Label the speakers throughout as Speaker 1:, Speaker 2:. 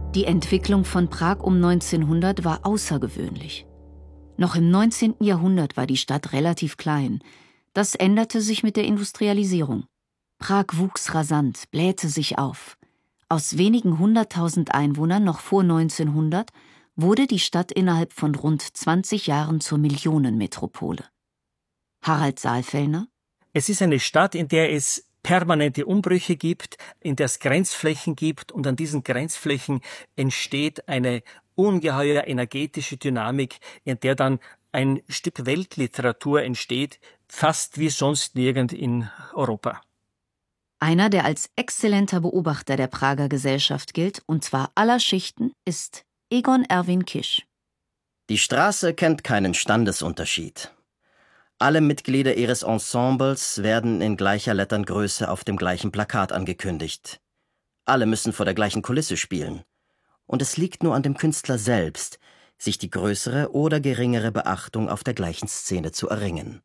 Speaker 1: Die Entwicklung von Prag um 1900 war außergewöhnlich. Noch im 19. Jahrhundert war die Stadt relativ klein. Das änderte sich mit der Industrialisierung. Prag wuchs rasant, blähte sich auf. Aus wenigen 100.000 Einwohnern noch vor 1900 wurde die Stadt innerhalb von rund 20 Jahren zur Millionenmetropole. Harald Saalfellner:
Speaker 2: Es ist eine Stadt, in der es permanente Umbrüche gibt, in der es Grenzflächen gibt, und an diesen Grenzflächen entsteht eine ungeheuer energetische Dynamik, in der dann ein Stück Weltliteratur entsteht, fast wie sonst nirgend in Europa.
Speaker 1: Einer, der als exzellenter Beobachter der Prager Gesellschaft gilt, und zwar aller Schichten, ist Egon Erwin Kisch.
Speaker 3: Die Straße kennt keinen Standesunterschied. Alle Mitglieder ihres Ensembles werden in gleicher Letterngröße auf dem gleichen Plakat angekündigt. Alle müssen vor der gleichen Kulisse spielen. Und es liegt nur an dem Künstler selbst, sich die größere oder geringere Beachtung auf der gleichen Szene zu erringen.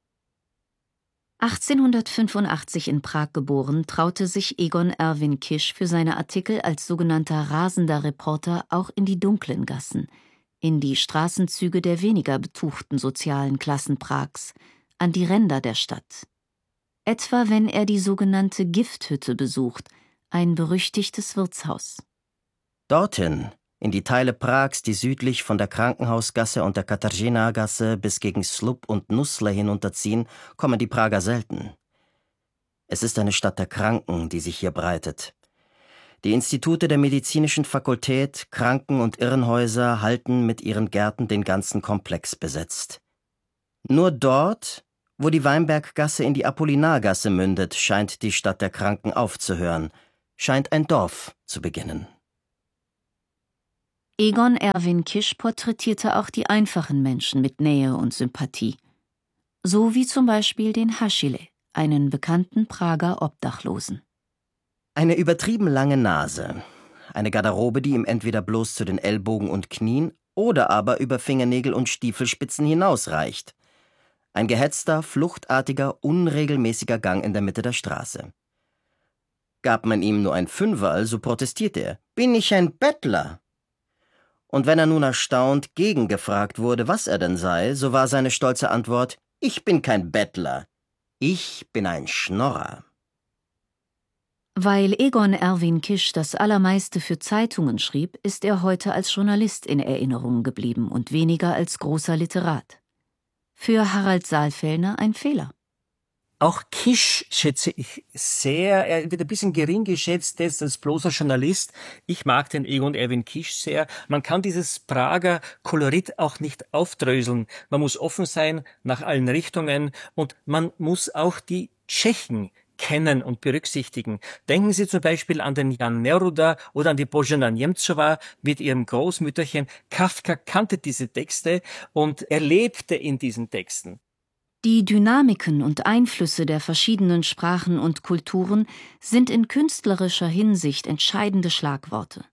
Speaker 1: 1885 in Prag geboren, traute sich Egon Erwin Kisch für seine Artikel als sogenannter rasender Reporter auch in die dunklen Gassen, in die Straßenzüge der weniger betuchten sozialen Klassen Prags, an die Ränder der Stadt. Etwa wenn er die sogenannte Gifthütte besucht, ein berüchtigtes Wirtshaus.
Speaker 3: Dorthin, in die Teile Prags, die südlich von der Krankenhausgasse und der Katarzyna-Gasse bis gegen Slup und Nusle hinunterziehen, kommen die Prager selten. Es ist eine Stadt der Kranken, die sich hier breitet. Die Institute der medizinischen Fakultät, Kranken- und Irrenhäuser halten mit ihren Gärten den ganzen Komplex besetzt. Nur dort, wo die Weinberggasse in die Apollinargasse mündet, scheint die Stadt der Kranken aufzuhören, scheint ein Dorf zu beginnen.
Speaker 1: Egon Erwin Kisch porträtierte auch die einfachen Menschen mit Nähe und Sympathie. So wie zum Beispiel den Haschile, einen bekannten Prager Obdachlosen.
Speaker 3: Eine übertrieben lange Nase, eine Garderobe, die ihm entweder bloß zu den Ellbogen und Knien oder aber über Fingernägel und Stiefelspitzen hinausreicht. Ein gehetzter, fluchtartiger, unregelmäßiger Gang in der Mitte der Straße. Gab man ihm nur ein Fünferl, so protestierte er. »Bin ich ein Bettler?« Und wenn er nun erstaunt gegengefragt wurde, was er denn sei, so war seine stolze Antwort: »Ich bin kein Bettler, ich bin ein Schnorrer.«
Speaker 1: Weil Egon Erwin Kisch das Allermeiste für Zeitungen schrieb, ist er heute als Journalist in Erinnerung geblieben und weniger als großer Literat. Für Harald Saalfellner ein Fehler.
Speaker 2: Auch Kisch schätze ich sehr. Er wird ein bisschen gering geschätzt jetzt als bloßer Journalist. Ich mag den Egon Erwin Kisch sehr. Man kann dieses Prager Kolorit auch nicht aufdröseln. Man muss offen sein nach allen Richtungen und man muss auch die Tschechen kennen und berücksichtigen. Denken Sie zum Beispiel an den Jan Neruda oder an die Božena Němcová mit ihrem Großmütterchen. Kafka kannte diese Texte und er lebte in diesen Texten.
Speaker 1: Die Dynamiken und Einflüsse der verschiedenen Sprachen und Kulturen sind in künstlerischer Hinsicht entscheidende Schlagworte.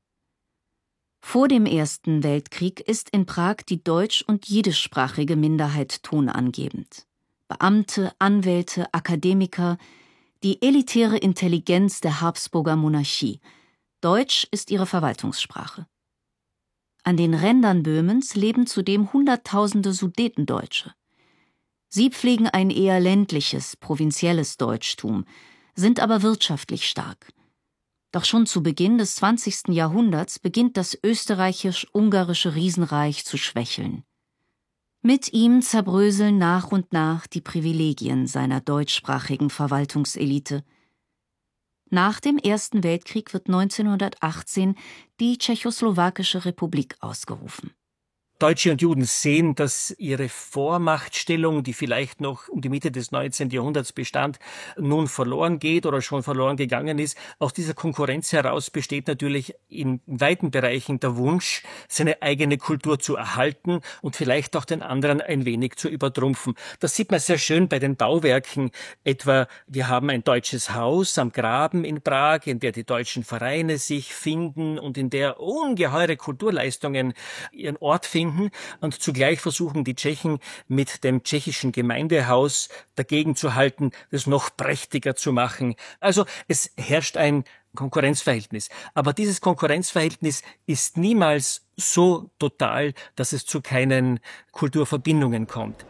Speaker 1: Vor dem Ersten Weltkrieg ist in Prag die deutsch- und jiddischsprachige Minderheit tonangebend. Beamte, Anwälte, Akademiker, die elitäre Intelligenz der Habsburger Monarchie. Deutsch ist ihre Verwaltungssprache. An den Rändern Böhmens leben zudem Hunderttausende Sudetendeutsche. Sie pflegen ein eher ländliches, provinzielles Deutschtum, sind aber wirtschaftlich stark. Doch schon zu Beginn des 20. Jahrhunderts beginnt das österreichisch-ungarische Riesenreich zu schwächeln. Mit ihm zerbröseln nach und nach die Privilegien seiner deutschsprachigen Verwaltungselite. Nach dem Ersten Weltkrieg wird 1918 die Tschechoslowakische Republik ausgerufen.
Speaker 2: Deutsche und Juden sehen, dass ihre Vormachtstellung, die vielleicht noch um die Mitte des 19. Jahrhunderts bestand, nun verloren geht oder schon verloren gegangen ist. Aus dieser Konkurrenz heraus besteht natürlich in weiten Bereichen der Wunsch, seine eigene Kultur zu erhalten und vielleicht auch den anderen ein wenig zu übertrumpfen. Das sieht man sehr schön bei den Bauwerken. Etwa, wir haben ein deutsches Haus am Graben in Prag, in der die deutschen Vereine sich finden und in der ungeheure Kulturleistungen ihren Ort finden. Und zugleich versuchen die Tschechen mit dem tschechischen Gemeindehaus dagegen zu halten, das noch prächtiger zu machen. Also es herrscht ein Konkurrenzverhältnis. Aber dieses Konkurrenzverhältnis ist niemals so total, dass es zu keinen Kulturverbindungen kommt.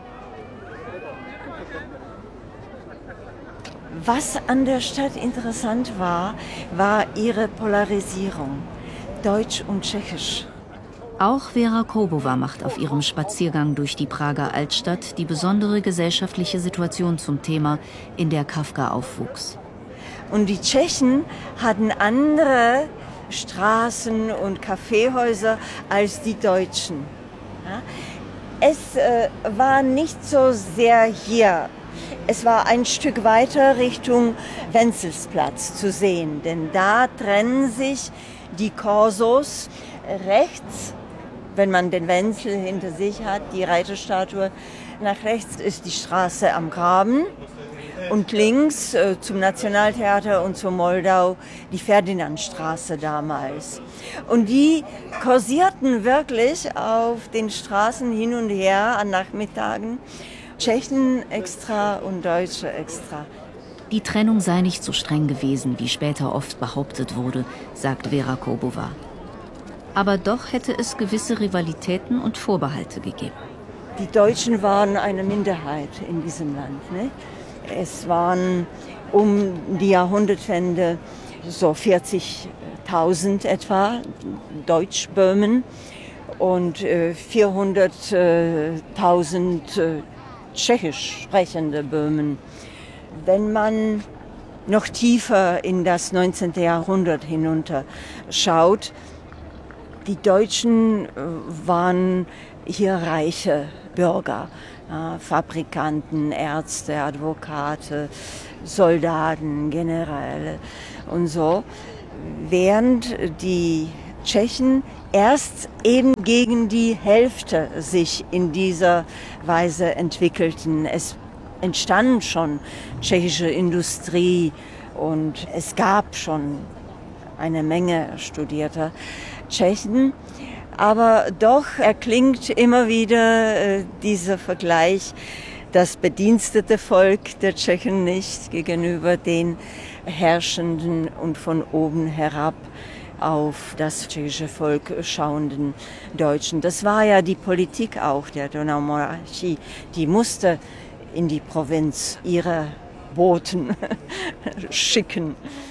Speaker 4: Was an der Stadt interessant war, war ihre Polarisierung, Deutsch und Tschechisch.
Speaker 1: Auch Vera Koubová macht auf ihrem Spaziergang durch die Prager Altstadt die besondere gesellschaftliche Situation zum Thema, in der Kafka aufwuchs.
Speaker 4: Und die Tschechen hatten andere Straßen und Kaffeehäuser als die Deutschen. Ja? Es war nicht so sehr hier. Es war ein Stück weiter Richtung Wenzelsplatz zu sehen, denn da trennen sich die Korsos rechts, wenn man den Wenzel hinter sich hat, die Reiterstatue. Nach rechts ist die Straße am Graben und links zum Nationaltheater und zur Moldau die Ferdinandstraße damals. Und die kursierten wirklich auf den Straßen hin und her an Nachmittagen. Tschechen extra und Deutsche extra.
Speaker 1: Die Trennung sei nicht so streng gewesen, wie später oft behauptet wurde, sagt Vera Koubová. Aber doch hätte es gewisse Rivalitäten und Vorbehalte gegeben.
Speaker 4: Die Deutschen waren eine Minderheit in diesem Land. Ne? Es waren um die Jahrhundertwende so 40.000 etwa Deutschböhmen und 400.000 tschechisch sprechende Böhmen. Wenn man noch tiefer in das 19. Jahrhundert hinunter schaut, die Deutschen waren hier reiche Bürger, Fabrikanten, Ärzte, Advokate, Soldaten, Generäle und so, während die Tschechen erst eben gegen die Hälfte sich in dieser Weise entwickelten. Es entstand schon tschechische Industrie und es gab schon eine Menge studierter Tschechen. Aber doch erklingt immer wieder dieser Vergleich, das bedienstete Volk der Tschechen nicht gegenüber den herrschenden und von oben herab auf das tschechische Volk schauenden Deutschen. Das war ja die Politik auch der Donaumonarchie. Die musste in die Provinz ihre Boten schicken.